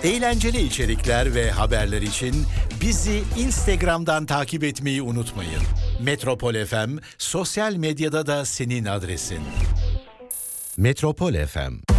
Eğlenceli içerikler ve haberler için bizi Instagram'dan takip etmeyi unutmayın. Metropol FM sosyal medyada da senin adresin. Metropol FM.